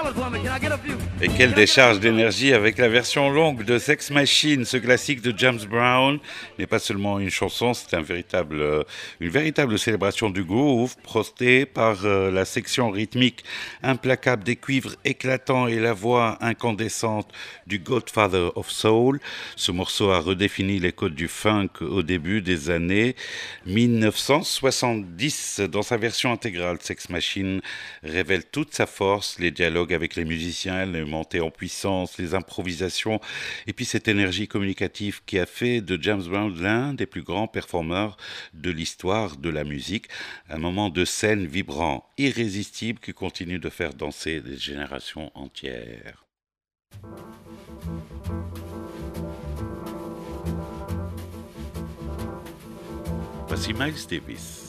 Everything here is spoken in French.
Et quelle décharge d'énergie avec la version longue de Sex Machine. Ce classique de James Brown n'est pas seulement une chanson, c'est une véritable célébration du groove, prostée par la section rythmique implacable des cuivres éclatants et la voix incandescente du Godfather of Soul. Ce morceau a redéfini les codes du funk au début des années 1970. Dans sa version intégrale, Sex Machine révèle toute sa force, les dialogues avec les musiciens, les montées en puissance, les improvisations, et puis cette énergie communicative qui a fait de James Brown l'un des plus grands performeurs de l'histoire de la musique. Un moment de scène vibrant, irrésistible, qui continue de faire danser des générations entières. Voici Miles Davis.